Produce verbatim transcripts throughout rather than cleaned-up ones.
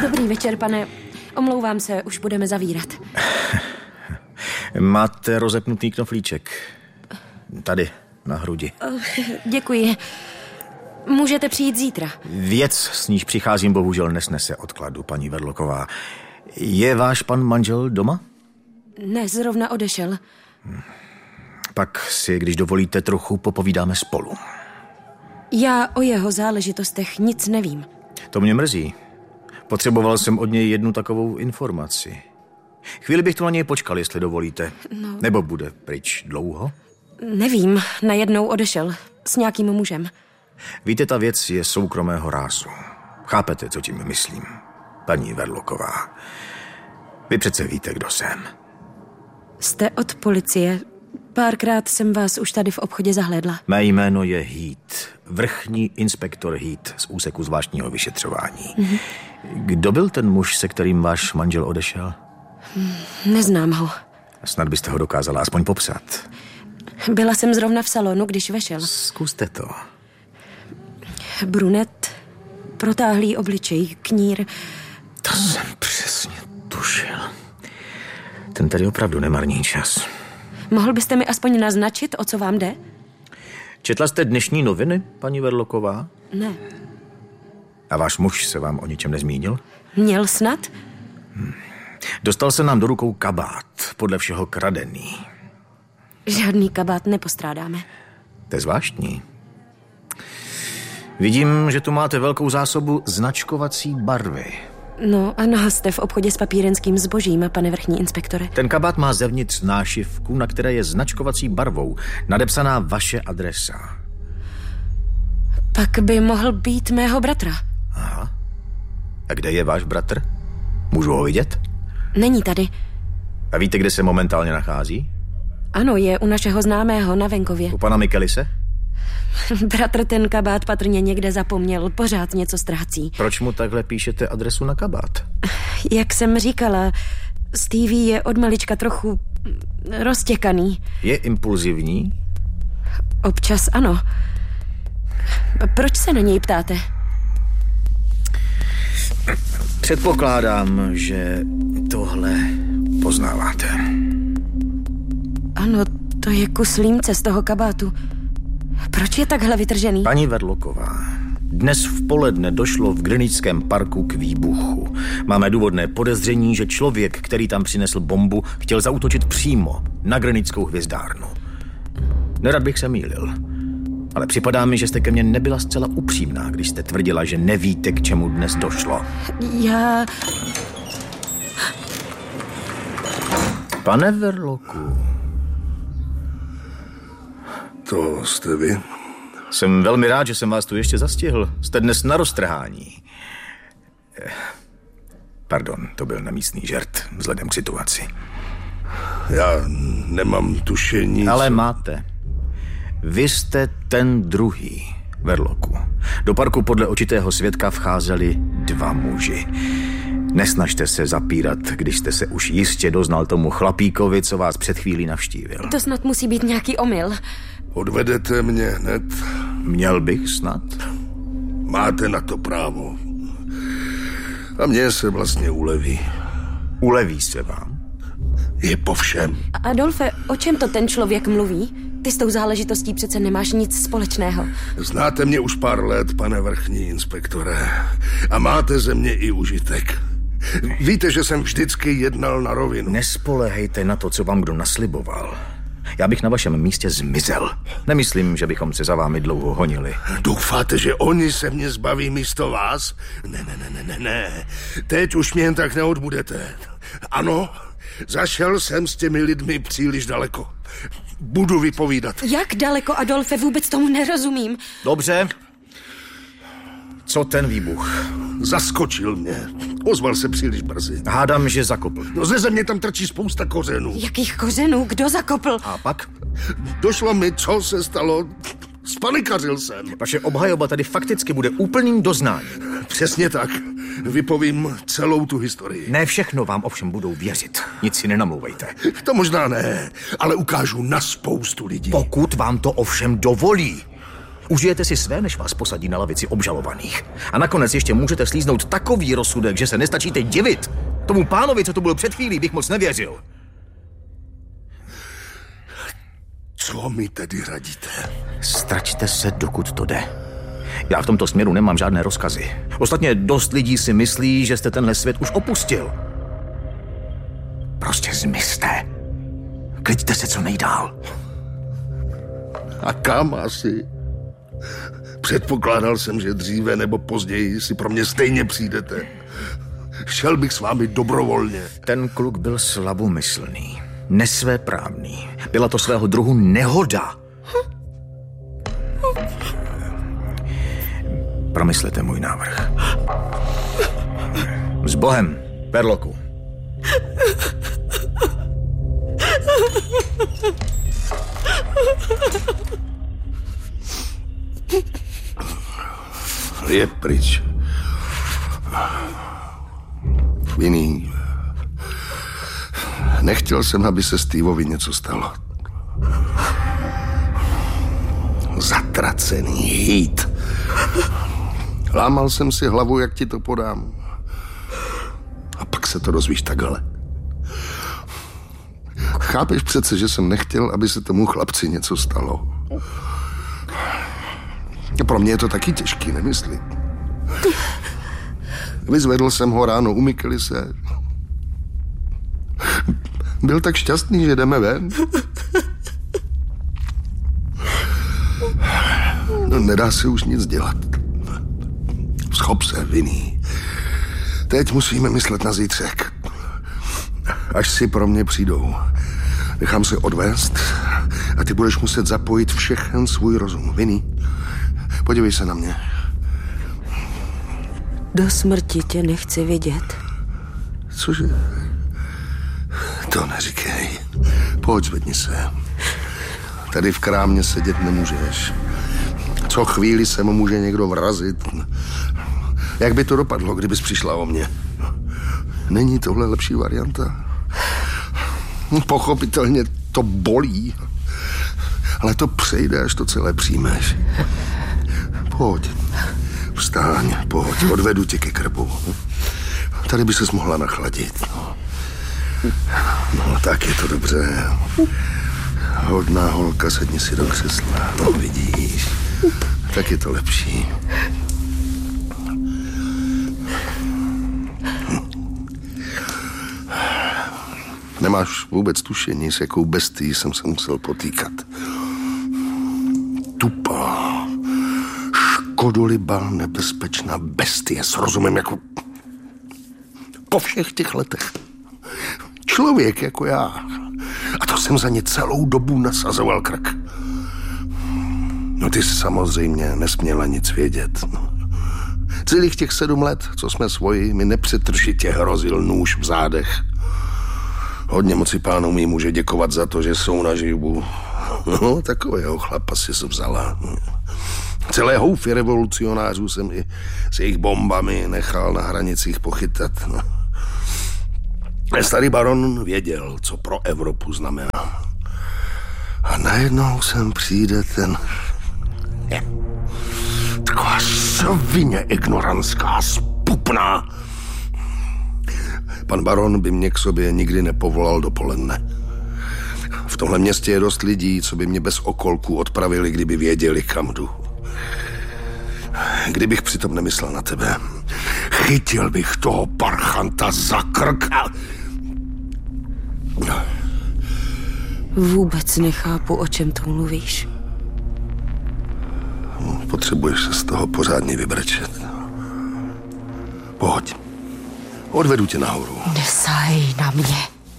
Dobrý večer, pane. Omlouvám se, už budeme zavírat. Máte rozepnutý knoflíček. Tady, na hrudi. Děkuji. Můžete přijít zítra. Věc, s níž přicházím, bohužel nesnese odkladu, paní Verlocková. Je váš pan manžel doma? Ne, zrovna odešel. Pak si, když dovolíte, trochu popovídáme spolu. Já o jeho záležitostech nic nevím. To mě mrzí. Potřeboval jsem od něj jednu takovou informaci. Chvíli bych tu na něj počkal, jestli dovolíte. No. Nebo bude pryč dlouho? Nevím, najednou odešel. S nějakým mužem. Víte, ta věc je soukromého rázu. Chápete, co tím myslím, paní Verlocková? Vy přece víte, kdo jsem. Jste od policie. Párkrát jsem vás už tady v obchodě zahlédla. Mé jméno je Heat. Vrchní inspektor Heat z úseku zvláštního vyšetřování. Mm-hmm. Kdo byl ten muž, se kterým váš manžel odešel? Neznám ho. Snad byste ho dokázala aspoň popsat. Byla jsem zrovna v salonu, když vešel. Zkuste to. Brunet, protáhlý obličej, knír. To jsem přesně tušil. Ten tady opravdu nemarní čas. Mohl byste mi aspoň naznačit, o co vám jde? Četla jste dnešní noviny, paní Verlocková? Ne. A váš muž se vám o ničem nezmínil? Měl snad? Hmm. Dostal se nám do rukou kabát, podle všeho kradený. Žádný kabát nepostrádáme. To je zvláštní. Vidím, že tu máte velkou zásobu značkovací barvy. No ano, jste v obchodě s papírenským zbožím, pane vrchní inspektore. Ten kabát má zevnitř nášivku, na které je značkovací barvou nadepsaná vaše adresa. Pak by mohl být mého bratra. Aha. A kde je váš bratr? Můžu ho vidět? Není tady. A víte, kde se momentálně nachází? Ano, je u našeho známého na venkově. U pana Michelise? Bratr ten kabát patrně někde zapomněl, pořád něco ztrácí. Proč mu takhle píšete adresu na kabát? Jak jsem říkala, Stevie je od malička trochu roztěkaný. Je impulzivní? Občas ano. Proč se na něj ptáte? Předpokládám, že tohle poznáváte. Ano, to je kus límce z toho kabátu. Proč je takhle vytržený? Paní Verlocková, dnes v poledne došlo v Greenwichském parku k výbuchu. Máme důvodné podezření, že člověk, který tam přinesl bombu, chtěl zaútočit přímo na Greenwichskou hvězdárnu. Nerad bych se mýlil, ale připadá mi, že jste ke mně nebyla zcela upřímná, když jste tvrdila, že nevíte, k čemu dnes došlo. Já... Pane Verlocku. To jste vy? Jsem velmi rád, že jsem vás tu ještě zastihl. Jste dnes na roztrhání. Pardon, to byl nemístný žert vzhledem k situaci. Já nemám tušení. Ale máte. Vy jste ten druhý, Verlocku. Do parku podle očitého svědka vcházeli dva muži. Nesnažte se zapírat, když jste se už jistě doznal tomu chlapíkovi, co vás před chvílí navštívil. To snad musí být nějaký omyl. Odvedete mě hned? Měl bych snad? Máte na to právo. A mně se vlastně uleví. Uleví se vám? Je po všem. Adolfe, o čem to ten člověk mluví? Ty s tou záležitostí přece nemáš nic společného. Znáte mě už pár let, pane vrchní inspektore. A máte ze mě i užitek. Víte, že jsem vždycky jednal na rovinu. Nespolehejte na to, co vám kdo nasliboval. Já bych na vašem místě zmizel. Nemyslím, že bychom se za vámi dlouho honili. Doufáte, že oni se mě zbaví místo vás? Ne, ne, ne, ne, ne, ne. Teď už mě jen tak neodbudete. Ano, zašel jsem s těmi lidmi příliš daleko. Budu vypovídat. Jak daleko, Adolfe? Vůbec tomu nerozumím. Dobře. Co ten výbuch? Zaskočil mě. Ozval se příliš brzy. Hádám, že zakopl. No ze země tam trčí spousta kořenů. Jakých kořenů? Kdo zakopl? A pak? Došlo mi, co se stalo. Spanikařil jsem. Vaše obhajoba tady fakticky bude úplným doznáním. Přesně tak. Vypovím celou tu historii. Ne všechno vám ovšem budou věřit. Nic si nenamlouvejte. To možná ne, ale ukážu na spoustu lidí. Pokud vám to ovšem dovolí. Užijete si své, než vás posadí na lavici obžalovaných. A nakonec ještě můžete slíznout takový rozsudek, že se nestačíte divit. Tomu pánovi, co tu byl před chvílí, bych moc nevěřil. Co mi tedy radíte? Stračte se, dokud to jde. Já v tomto směru nemám žádné rozkazy. Ostatně dost lidí si myslí, že jste tenhle svět už opustil. Prostě zmizte. Kliďte se co nejdál. A kam asi? Předpokládal jsem, že dříve nebo později si pro mě stejně přijdete. Šel bych s vámi dobrovolně. Ten kluk byl slabomyslný, nesvéprávný. Byla to svého druhu nehoda. Promyslete můj návrh. S Bohem, Perloku. Je pryč. Vinný. Nechtěl jsem, aby se Steveovi něco stalo. Zatracený hejt. Lámal jsem si hlavu, jak ti to podám. A pak se to dozvíš takhle. Chápeš přece, že jsem nechtěl, aby se tomu chlapci něco stalo. Pro mě je to taky těžký, nemyslí. Vyzvedl jsem ho ráno, umykli se. Byl tak šťastný, že jdeme ven. No, nedá se už nic dělat. Schop se, Vinný. Teď musíme myslet na zítřek. Až si pro mě přijdou. Nechám se odvést a ty budeš muset zapojit všechen svůj rozum. Vinný, podívej se na mě. Do smrti tě nechci vidět. Cože? To neříkej. Pojď, zvedni se. Tady v krámě sedět nemůžeš. Co chvíli se mu může někdo vrazit. Jak by to dopadlo, kdybys přišla o mě? Není tohle lepší varianta? Pochopitelně to bolí, ale to přejde, až to celé přijmeš. Pojď, vstáň, pojď, odvedu tě ke krbu. Tady by ses mohla nachladit. No, tak je to dobře. Hodná holka, sedni si do křesla. No, vidíš, tak je to lepší. Nemáš vůbec tušení, s jakou bestií jsem se musel potýkat. Tupá, škodolibá, nebezpečná bestie s rozumem jako... Po všech těch letech. Člověk jako já. A to jsem za ně celou dobu nasazoval krk. No ty jsi samozřejmě nesměla nic vědět. No. Celých těch sedm let, co jsme svoji, mi nepřetržitě hrozil nůž v zádech. Hodně moci pánů mi může děkovat za to, že jsou naživu. No, takového chlapa si se vzala. Celé houfy revolucionářů jsem i s jejich bombami nechal na hranicích pochytat. No. Starý baron věděl, co pro Evropu znamená. A najednou sem přijde ten... Taková svině ignorantská, spupná. Pan baron by mě k sobě nikdy nepovolal dopoledne. V tomhle městě je dost lidí, co by mě bez okolků odpravili, kdyby věděli, kam jdu. Kdybych přitom nemyslel na tebe, chytil bych toho parchanta za krk a... Vůbec nechápu, o čem to mluvíš. Potřebuješ se z toho pořádně vybrečet. Pojď. Odvedu tě nahoru. Nesahej na mě.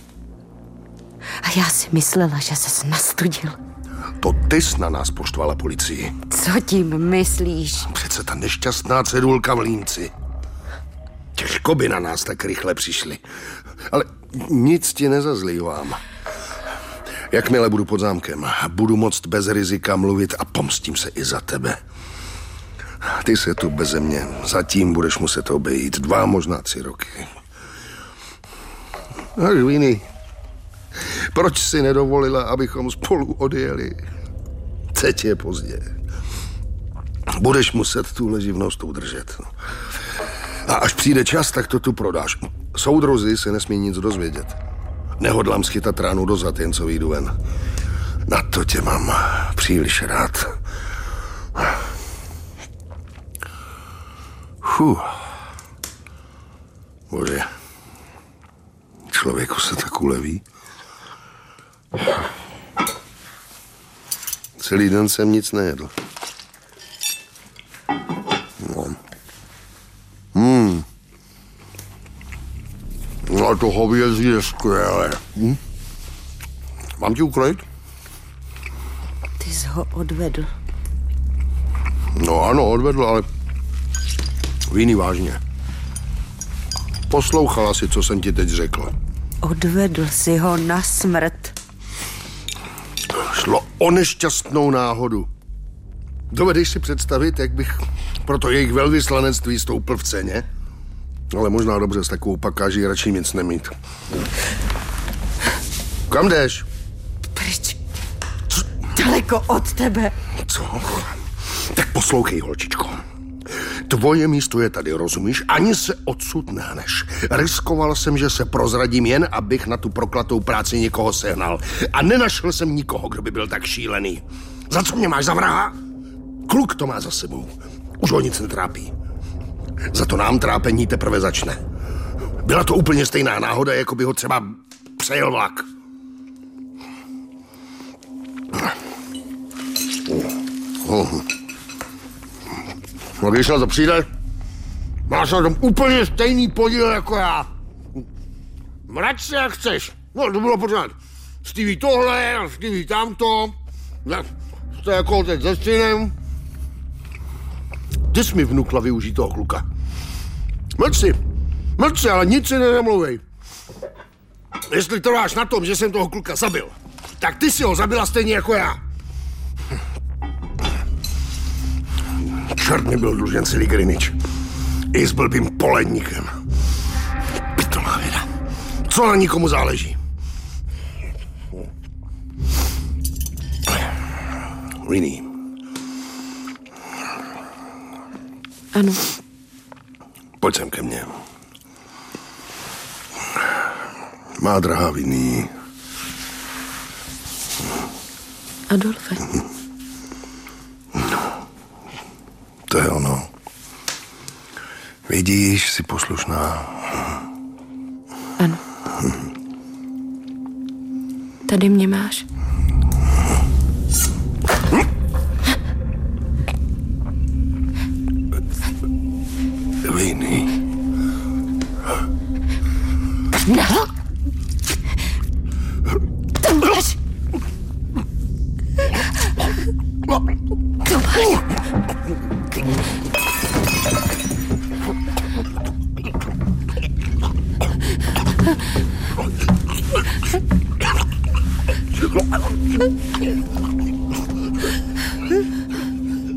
A já si myslela, že ses nastudil. To ty jsi na nás poštvala policii. Co tím myslíš? Přece ta nešťastná cedulka v Línci. Těžko by na nás tak rychle přišli. Ale nic ti nezazlívám. Jakmile budu pod zámkem, budu moct bez rizika mluvit a pomstím se i za tebe. Ty se tu beze mě zatím budeš muset obejít dva, možná tři roky. Ach, Vinny, proč si nedovolila, abychom spolu odjeli? Teď je pozdě. Budeš muset tuhle živnost udržet. A až přijde čas, tak to tu prodáš. Soudruzi se nesmí nic dozvědět. Nehodlám schytat ránu dozad, jen co vyjdu ven. Na to tě mám příliš rád. Fuh. Bože, člověku se tak uleví. Celý den jsem nic nejedl. No. Hmm. No to hovězí je skvělé. Hm? Mám ti ukrojit? Ty jsi ho odvedl. No ano, odvedl, ale víný vážně. Poslouchala si, co jsem ti teď řekl. Odvedl si ho na smrt. Šlo o nešťastnou náhodu. Dovedeš si představit, jak bych proto jejich velvyslanectví stoupil v ceně? Ale možná dobře, s takovou pakáží radši nic nemít. Kam jdeš? Pryč. Daleko od tebe. Co? Tak poslouchej, holčičko. Tvoje místo je tady, rozumíš? Ani se odsud nehneš. Riskoval jsem, že se prozradím jen, abych na tu proklatou práci někoho sehnal. A nenašel jsem nikoho, kdo by byl tak šílený. Za co mě máš za vraha? Kluk to má za sebou. Už ho nic netrápí. Za to nám trápení teprve začne. Byla to úplně stejná náhoda, jako by ho třeba přejel vlak. No když na to přijde, máš na tom úplně stejný podíl jako já. Vrať se jak chceš. No to bylo pořád. Stevie tohle a Stevie tamto. To je jako teď se synem. Ty jsi mi vnukla využít toho kluka. Mlč si. Mlč si, ale nic si nezamlouvej. Jestli trváš na tom, že jsem toho kluka zabil, tak ty si ho zabila stejně jako já. Čert mi byl dlužen celý Greenwich. I s blbým poledníkem. Pitomá věda. Co na nikomu záleží? Winnie. Ano. Pojď sem ke mně. Má drahá Winnie. Adolfe. To je ono. Vidíš, jsi poslušná. Ano. Tady mě máš. Winnie. No. To máš. To máš.